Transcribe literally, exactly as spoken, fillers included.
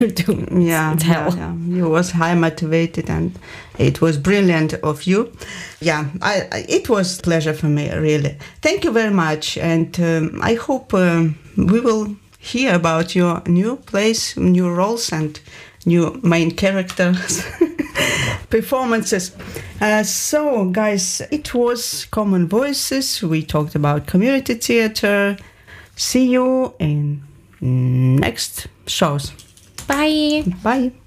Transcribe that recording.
to yeah, tell. Yeah, yeah. You was high motivated, and it was brilliant of you. Yeah, I, I, it was a pleasure for me, really. Thank you very much, and um, I hope um, we will hear about your new plays, new roles, and new main characters performances. Uh, so, guys, it was Common Voices. We talked about community theater. See you in next shows. Bye. Bye.